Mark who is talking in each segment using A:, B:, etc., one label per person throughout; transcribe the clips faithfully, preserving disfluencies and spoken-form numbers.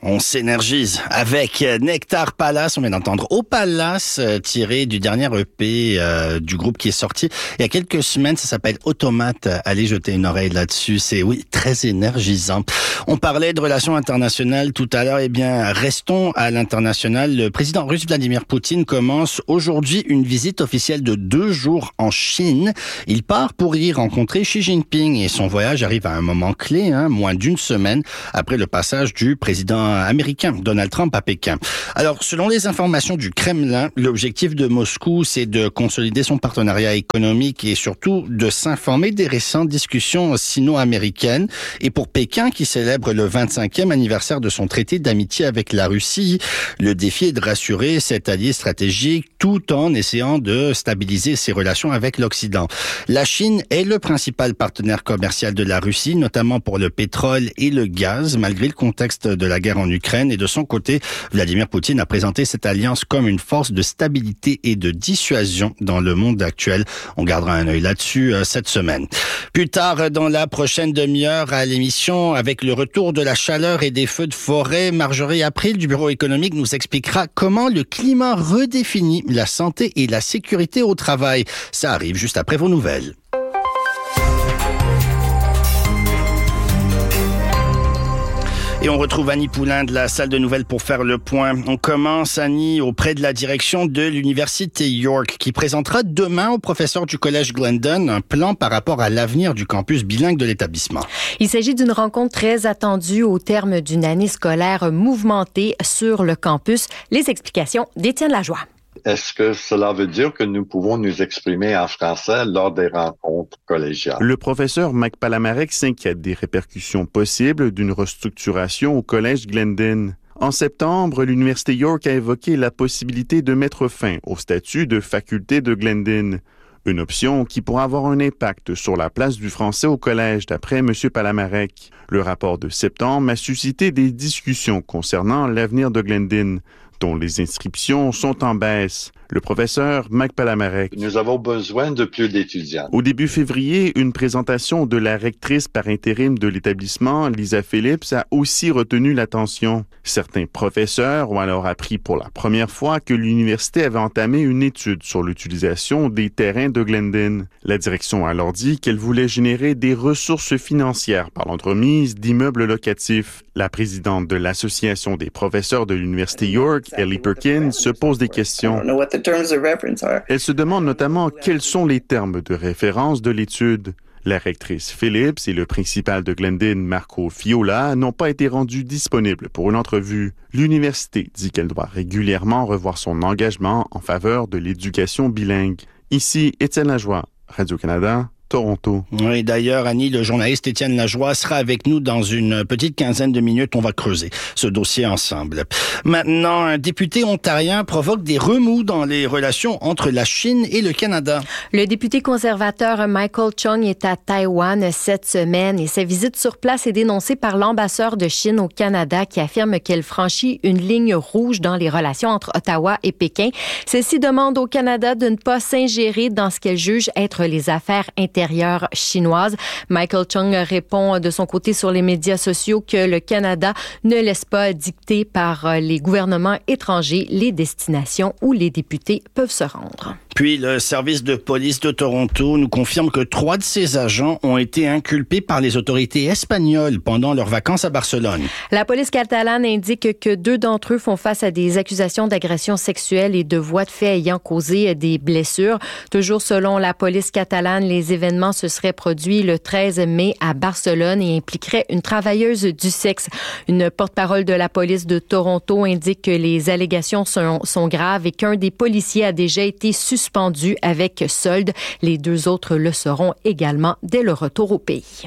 A: On s'énergise avec Nectar Palace. On vient d'entendre Au Palace, tiré du dernier E P euh, du groupe qui est sorti il y a quelques semaines. Ça s'appelle Automate. Allez jeter une oreille là-dessus. C'est, oui, très énergisant. On parlait de relations internationales tout à l'heure. Eh bien, restons à l'international. Le président russe Vladimir Poutine commence aujourd'hui une visite officielle de deux jours en Chine. Il part pour y rencontrer Xi Jinping et son voyage arrive à un moment clé, hein, moins d'une semaine après le passage du président américain Donald Trump à Pékin. Alors, selon les informations du Kremlin, l'objectif de Moscou, c'est de consolider son partenariat économique et surtout de s'informer des récentes discussions sino-américaines. Et pour Pékin, qui célèbre le vingt-cinquième anniversaire de son traité d'amitié avec la Russie, le défi est de rassurer cet allié stratégique tout en essayant de stabiliser ses relations avec l'Occident. La Chine est le principal partenaire commercial de la Russie, notamment pour le pétrole et le gaz, malgré le contexte de la guerre en Ukraine. Et de son côté, Vladimir Poutine a présenté cette alliance comme une force de stabilité et de dissuasion dans le monde actuel. On gardera un œil là-dessus euh, cette semaine. Plus tard, dans la prochaine demi-heure à l'émission, avec le retour de la chaleur et des feux de forêt, Marjorie April du Bureau économique nous expliquera comment le climat redéfinit la santé et la sécurité au travail. Ça arrive juste après vos nouvelles. Et on retrouve Annie Poulain de la salle de nouvelles pour faire le point. On commence, Annie, auprès de la direction de l'Université York qui présentera demain aux professeurs du Collège Glendon un plan par rapport à l'avenir du campus bilingue de l'établissement.
B: Il s'agit d'une rencontre très attendue au terme d'une année scolaire mouvementée sur le campus. Les explications d'Étienne Lajoie.
C: Est-ce que cela veut dire que nous pouvons nous exprimer en français lors des rencontres collégiales?
D: Le professeur Mike Palamarek s'inquiète des répercussions possibles d'une restructuration au Collège Glendon. En septembre, l'Université York a évoqué la possibilité de mettre fin au statut de faculté de Glendon. Une option qui pourra avoir un impact sur la place du français au collège, d'après M. Palamarek. Le rapport de septembre a suscité des discussions concernant l'avenir de Glendon, dont les inscriptions sont en baisse. Le professeur Mike Palamarek.
C: Nous avons besoin de plus d'étudiants.
D: Au début février, une présentation de la rectrice par intérim de l'établissement, Lisa Phillips, a aussi retenu l'attention. Certains professeurs ont alors appris pour la première fois que l'université avait entamé une étude sur l'utilisation des terrains de Glendon. La direction a alors dit qu'elle voulait générer des ressources financières par l'entremise d'immeubles locatifs. La présidente de l'Association des professeurs de l'Université York, Ellie Perkins, se pose des questions. Elle se demande notamment quels sont les termes de référence de l'étude. La rectrice Phillips et le principal de Glendon, Marco Fiola, n'ont pas été rendus disponibles pour une entrevue. L'université dit qu'elle doit régulièrement revoir son engagement en faveur de l'éducation bilingue. Ici, Étienne Lajoie, Radio-Canada, Toronto.
A: Oui, d'ailleurs, Annie, le journaliste Étienne Lajoie sera avec nous dans une petite quinzaine de minutes. On va creuser ce dossier ensemble. Maintenant, un député ontarien provoque des remous dans les relations entre la Chine et le Canada.
B: Le député conservateur Michael Chung est à Taïwan cette semaine et sa visite sur place est dénoncée par l'ambassadeur de Chine au Canada qui affirme qu'elle franchit une ligne rouge dans les relations entre Ottawa et Pékin. Celle-ci demande au Canada de ne pas s'ingérer dans ce qu'elle juge être les affaires intérieures chinoise. Michael Chung répond de son côté sur les médias sociaux que le Canada ne laisse pas dicter par les gouvernements étrangers les destinations où les députés peuvent se rendre.
A: Puis, le service de police de Toronto nous confirme que trois de ses agents ont été inculpés par les autorités espagnoles pendant leurs vacances à Barcelone.
B: La police catalane indique que deux d'entre eux font face à des accusations d'agression sexuelle et de voies de fait ayant causé des blessures. Toujours selon la police catalane, les événements se seraient produits le treize mai à Barcelone et impliqueraient une travailleuse du sexe. Une porte-parole de la police de Toronto indique que les allégations sont, sont graves et qu'un des policiers a déjà été suspendu avec solde. Les deux autres le seront également dès le retour au pays.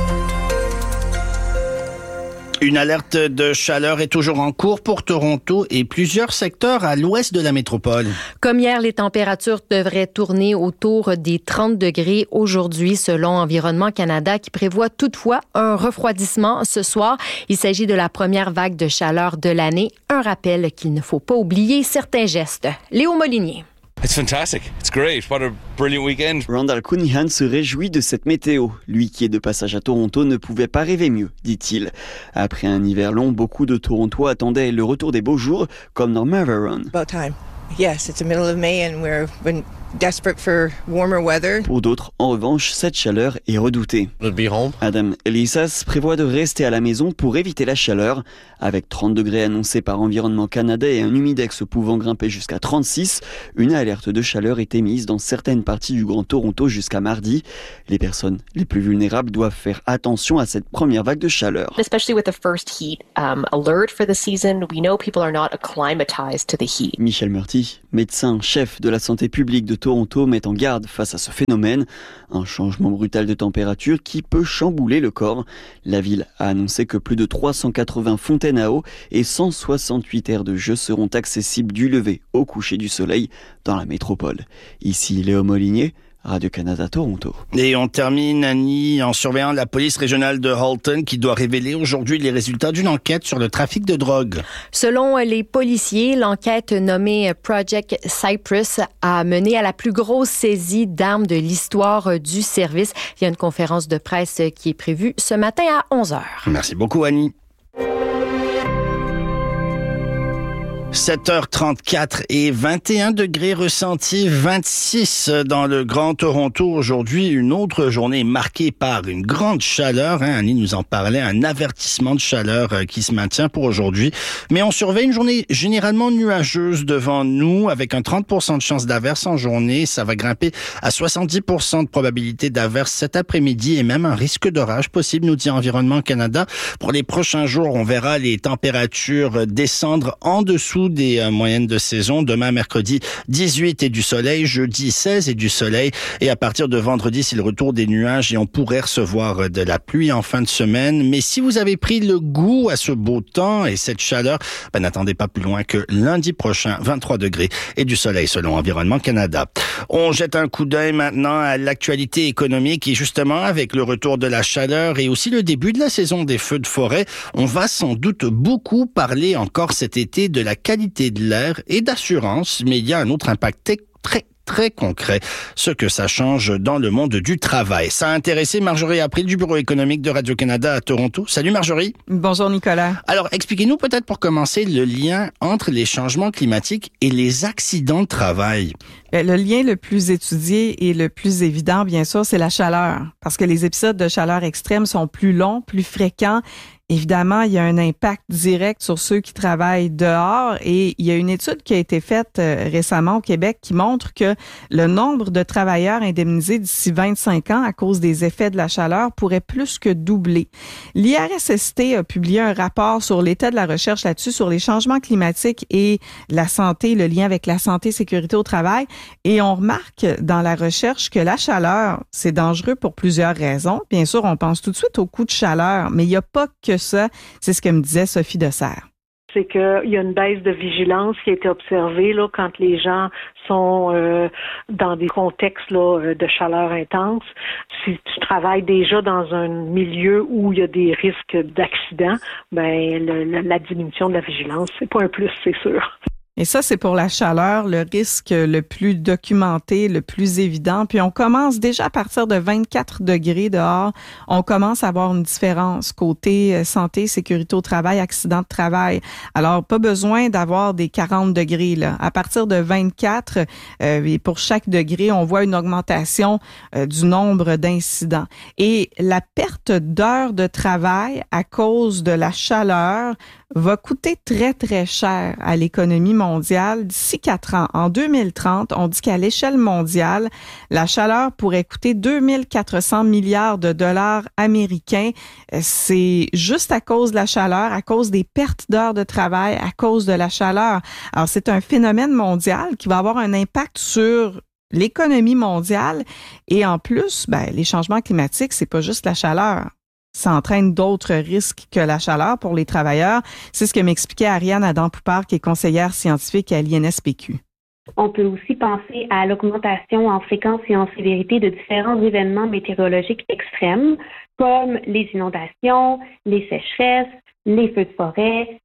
A: Une alerte de chaleur est toujours en cours pour Toronto et plusieurs secteurs à l'ouest de la métropole.
B: Comme hier, les températures devraient tourner autour des trente degrés aujourd'hui, selon Environnement Canada, qui prévoit toutefois un refroidissement ce soir. Il s'agit de la première vague de chaleur de l'année. Un rappel qu'il ne faut pas oublier certains gestes. Léo Molinier.
E: It's fantastic. It's great. What a brilliant weekend.
F: Randall Cunningham se réjouit de cette météo. Lui qui est de passage à Toronto ne pouvait pas rêver mieux, dit-il. Après un hiver long, beaucoup de Torontois attendaient le retour des beaux jours, comme Norma Varon.
G: About time. Yes, it's the middle of May and we're been desperate for warmer weather.
F: Pour d'autres, en revanche, cette chaleur est redoutée.
E: We'll be home.
F: Adam Elisas prévoit de rester à la maison pour éviter la chaleur. Avec trente degrés annoncés par Environnement Canada et un humidex pouvant grimper jusqu'à trente-six, une alerte de chaleur est émise dans certaines parties du Grand Toronto jusqu'à mardi. Les personnes les plus vulnérables doivent faire attention à cette première vague de chaleur.
H: Especially with the first heat um, alert for the season, we know people are not acclimatized to the heat.
F: Michel Murty, médecin chef de la santé publique de Toronto, met en garde face à ce phénomène. Un changement brutal de température qui peut chambouler le corps. La ville a annoncé que plus de trois cent quatre-vingts fontaines à eau et cent soixante-huit aires de jeu seront accessibles du lever au coucher du soleil dans la métropole. Ici Léo Molinier, Radio-Canada Toronto.
A: Et on termine, Annie, en surveillant la police régionale de Halton qui doit révéler aujourd'hui les résultats d'une enquête sur le trafic de drogue.
B: Selon les policiers, l'enquête nommée Project Cypress a mené à la plus grosse saisie d'armes de l'histoire du service. Il y a une conférence de presse qui est prévue ce matin à onze heures.
A: Merci beaucoup, Annie. sept heures trente-quatre et vingt et un degrés ressentis, vingt-six dans le Grand Toronto aujourd'hui. Une autre journée marquée par une grande chaleur. Hein, Annie nous en parlait, un avertissement de chaleur qui se maintient pour aujourd'hui. Mais on surveille une journée généralement nuageuse devant nous avec un trente pour cent de chance d'averse en journée. Ça va grimper à soixante-dix pour cent de probabilité d'averse cet après-midi et même un risque d'orage possible, nous dit Environnement Canada. Pour les prochains jours, on verra les températures descendre en dessous des euh, moyennes de saison. Demain, mercredi, dix-huit et du soleil. Jeudi, seize et du soleil. Et à partir de vendredi, c'est le retour des nuages et on pourrait recevoir de la pluie en fin de semaine. Mais si vous avez pris le goût à ce beau temps et cette chaleur, ben, n'attendez pas plus loin que lundi prochain, vingt-trois degrés et du soleil selon Environnement Canada. On jette un coup d'œil maintenant à l'actualité économique et justement avec le retour de la chaleur et aussi le début de la saison des feux de forêt, on va sans doute beaucoup parler encore cet été de la qualité de l'air et d'assurance, mais il y a un autre impact très très concret, ce que ça change dans le monde du travail. Ça a intéressé Marjorie April du Bureau économique de Radio-Canada à Toronto. Salut Marjorie.
I: Bonjour Nicolas.
A: Alors, expliquez-nous peut-être pour commencer le lien entre les changements climatiques et les accidents de travail.
I: Le lien le plus étudié et le plus évident, bien sûr, c'est la chaleur. Parce que les épisodes de chaleur extrême sont plus longs, plus fréquents. Évidemment, il y a un impact direct sur ceux qui travaillent dehors et il y a une étude qui a été faite récemment au Québec qui montre que le nombre de travailleurs indemnisés d'ici vingt-cinq ans à cause des effets de la chaleur pourrait plus que doubler. L'I R S S T a publié un rapport sur l'état de la recherche là-dessus, sur les changements climatiques et la santé, le lien avec la santé et sécurité au travail. Et on remarque dans la recherche que la chaleur, c'est dangereux pour plusieurs raisons. Bien sûr, on pense tout de suite au coup de chaleur, mais il n'y a pas que ça. C'est ce que me disait Sophie Dessert.
J: C'est qu'il y a une baisse de vigilance qui a été observée là, quand les gens sont euh, dans des contextes là, de chaleur intense. Si tu travailles déjà dans un milieu où il y a des risques d'accident, ben le, le, la diminution de la vigilance, c'est pas un plus, c'est sûr.
I: Et ça, c'est pour la chaleur, le risque le plus documenté, le plus évident. Puis on commence déjà à partir de vingt-quatre degrés dehors, on commence à avoir une différence côté santé, sécurité au travail, accident de travail. Alors, pas besoin d'avoir des quarante degrés. Là. À partir de vingt-quatre, euh, et pour chaque degré, on voit une augmentation euh, du nombre d'incidents. Et la perte d'heures de travail à cause de la chaleur va coûter très, très cher à l'économie mondiale d'ici quatre ans. En deux mille trente, on dit qu'à l'échelle mondiale, la chaleur pourrait coûter deux mille quatre cents milliards de dollars américains. C'est juste à cause de la chaleur, à cause des pertes d'heures de travail, à cause de la chaleur. Alors, c'est un phénomène mondial qui va avoir un impact sur l'économie mondiale. Et en plus, ben, les changements climatiques, c'est pas juste la chaleur. Ça entraîne d'autres risques que la chaleur pour les travailleurs. C'est ce que m'expliquait Ariane Adam-Poupard, qui est conseillère scientifique à l'I N S P Q.
K: On peut aussi penser à l'augmentation en fréquence et en sévérité de différents événements météorologiques extrêmes, comme les inondations, les sécheresses, les feux de forêt,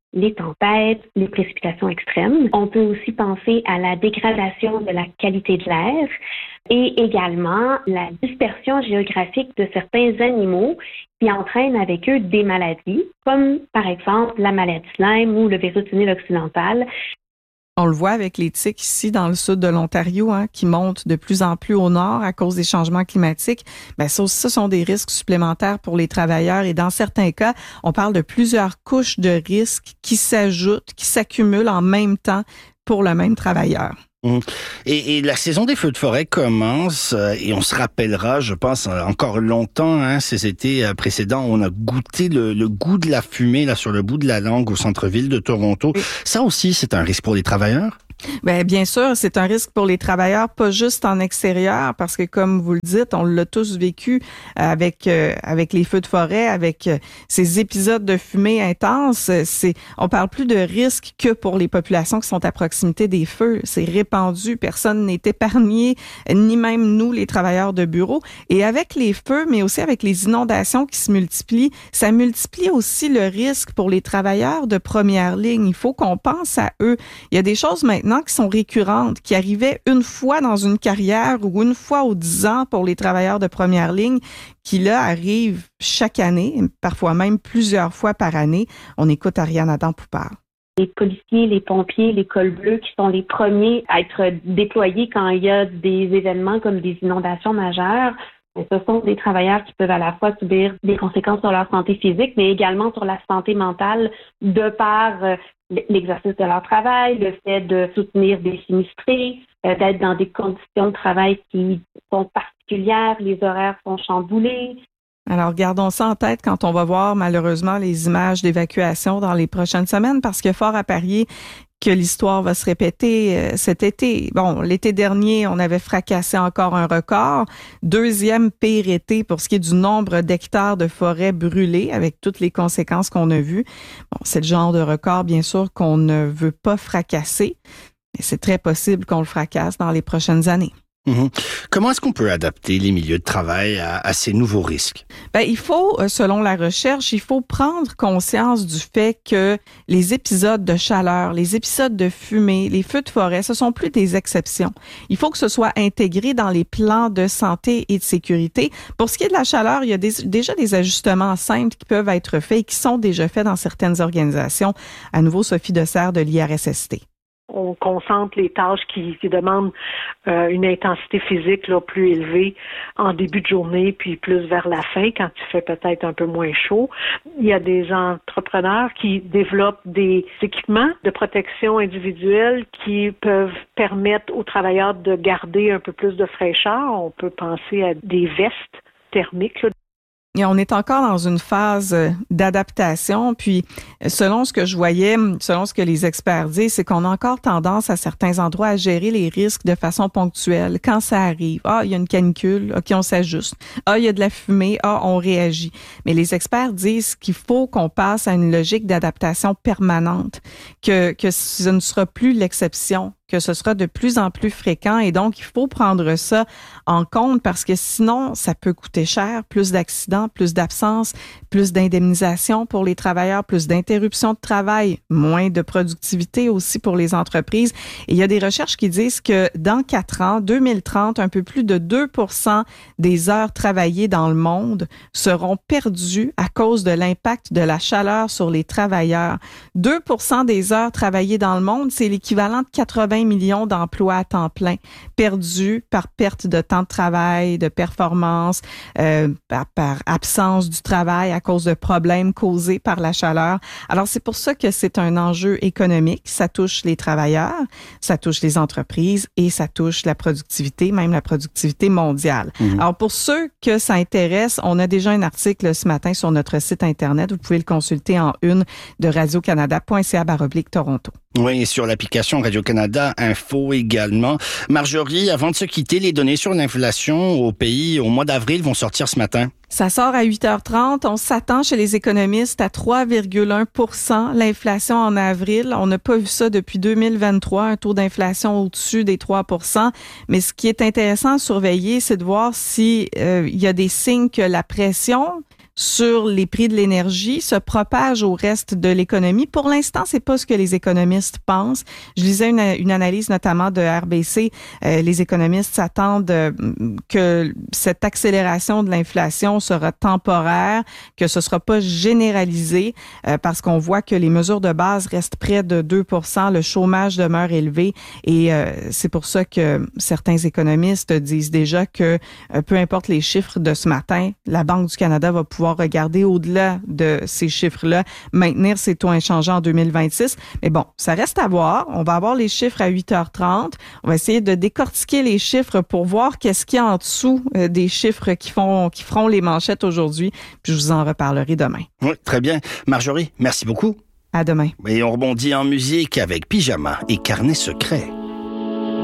K: les tempêtes, les précipitations extrêmes. On peut aussi penser à la dégradation de la qualité de l'air et également la dispersion géographique de certains animaux qui entraînent avec eux des maladies, comme par exemple la maladie Lyme ou le virus du Nil occidental.
I: On le voit avec les tiques ici dans le sud de l'Ontario, hein, qui montent de plus en plus au nord à cause des changements climatiques. Ben ça aussi, ce sont des risques supplémentaires pour les travailleurs. Et dans certains cas, on parle de plusieurs couches de risques qui s'ajoutent, qui s'accumulent en même temps pour le même travailleur.
A: Et, et la saison des feux de forêt commence euh, et on se rappellera, je pense, encore longtemps, hein, ces étés précédents, on a goûté le, le goût de la fumée là sur le bout de la langue au centre-ville de Toronto. Oui. Ça aussi, c'est un risque pour les travailleurs?
I: Bien, bien sûr, c'est un risque pour les travailleurs, pas juste en extérieur, parce que comme vous le dites, on l'a tous vécu avec euh, avec les feux de forêt, avec euh, ces épisodes de fumée intense. C'est, on parle plus de risque que pour les populations qui sont à proximité des feux. C'est répandu, personne n'est épargné, ni même nous, les travailleurs de bureau. Et avec les feux, mais aussi avec les inondations qui se multiplient, ça multiplie aussi le risque pour les travailleurs de première ligne. Il faut qu'on pense à eux. Il y a des choses maintenant qui sont récurrentes, qui arrivaient une fois dans une carrière ou une fois aux dix ans pour les travailleurs de première ligne, qui là arrivent chaque année, parfois même plusieurs fois par année. On écoute Ariane Adam-Poupard.
K: Les policiers, les pompiers, les cols bleus qui sont les premiers à être déployés quand il y a des événements comme des inondations majeures. Ce sont des travailleurs qui peuvent à la fois subir des conséquences sur leur santé physique, mais également sur la santé mentale de par l'exercice de leur travail, le fait de soutenir des sinistrés, d'être dans des conditions de travail qui sont particulières, les horaires sont chamboulés.
I: Alors, gardons ça en tête quand on va voir malheureusement les images d'évacuation dans les prochaines semaines, parce qu'il y a fort à parier que l'histoire va se répéter euh, cet été. Bon, l'été dernier, on avait fracassé encore un record. Deuxième pire été pour ce qui est du nombre d'hectares de forêt brûlés, avec toutes les conséquences qu'on a vues. Bon, c'est le genre de record, bien sûr, qu'on ne veut pas fracasser, mais c'est très possible qu'on le fracasse dans les prochaines années.
A: Mmh. Comment est-ce qu'on peut adapter les milieux de travail à, à ces nouveaux risques?
I: Ben, il faut, selon la recherche, il faut prendre conscience du fait que les épisodes de chaleur, les épisodes de fumée, les feux de forêt, ce sont plus des exceptions. Il faut que ce soit intégré dans les plans de santé et de sécurité. Pour ce qui est de la chaleur, il y a des, déjà des ajustements simples qui peuvent être faits et qui sont déjà faits dans certaines organisations. À nouveau, Sophie Dessert de l'I R S S T.
J: On concentre les tâches qui, qui demandent euh, une intensité physique là, plus élevée en début de journée, puis plus vers la fin, quand il fait peut-être un peu moins chaud. Il y a des entrepreneurs qui développent des équipements de protection individuelle qui peuvent permettre aux travailleurs de garder un peu plus de fraîcheur. On peut penser à des vestes thermiques, là.
I: Et on est encore dans une phase d'adaptation. Puis, selon ce que je voyais, selon ce que les experts disent, c'est qu'on a encore tendance à certains endroits à gérer les risques de façon ponctuelle. Quand ça arrive, ah, il y a une canicule, OK, on s'ajuste. Ah, il y a de la fumée, ah, on réagit. Mais les experts disent qu'il faut qu'on passe à une logique d'adaptation permanente, que, que ce ne sera plus l'exception, que ce sera de plus en plus fréquent et donc il faut prendre ça en compte parce que sinon, ça peut coûter cher, plus d'accidents, plus d'absences, plus d'indemnisation pour les travailleurs, plus d'interruptions de travail, moins de productivité aussi pour les entreprises. Et il y a des recherches qui disent que dans quatre ans, deux mille trente, un peu plus de deux pour cent des heures travaillées dans le monde seront perdues à cause de l'impact de la chaleur sur les travailleurs. deux pour cent des heures travaillées dans le monde, c'est l'équivalent de quatre-vingts millions d'emplois à temps plein perdus par perte de temps de travail, de performance, euh, par, par absence du travail à cause de problèmes causés par la chaleur. Alors, c'est pour ça que c'est un enjeu économique. Ça touche les travailleurs, ça touche les entreprises et ça touche la productivité, même la productivité mondiale. Mmh. Alors, pour ceux que ça intéresse, on a déjà un article ce matin sur notre site Internet. Vous pouvez le consulter en une de radio canada point c a baroblique Toronto.
A: Oui, et sur l'application Radio-Canada Info également. Marjorie, avant de se quitter, les données sur l'inflation au pays au mois d'avril vont sortir ce matin.
I: Ça sort à huit heures trente. On s'attend chez les économistes à trois virgule un pour cent l'inflation en avril. On n'a pas vu ça depuis deux mille vingt-trois, un taux d'inflation au-dessus des trois pour cent. Mais ce qui est intéressant à surveiller, c'est de voir si euh, il y a des signes que la pression sur les prix de l'énergie se propage au reste de l'économie. Pour l'instant, c'est pas ce que les économistes pensent. Je lisais une, une analyse notamment de R B C. Euh, les économistes s'attendent euh, que cette accélération de l'inflation sera temporaire, que ce sera pas généralisé euh, parce qu'on voit que les mesures de base restent près de deux pour cent, le chômage demeure élevé et euh, c'est pour ça que certains économistes disent déjà que euh, peu importe les chiffres de ce matin, la Banque du Canada va pouvoir regarder au-delà de ces chiffres-là, maintenir ses taux inchangés en deux mille vingt-six. Mais bon, ça reste à voir. On va avoir les chiffres à huit heures trente. On va essayer de décortiquer les chiffres pour voir qu'est-ce qu'il y a en dessous euh, des chiffres qui font qui feront les manchettes aujourd'hui. Puis je vous en reparlerai demain.
A: Oui, très bien. Marjorie, merci beaucoup.
I: À demain.
A: Et on rebondit en musique avec Pyjama et Carnet secret.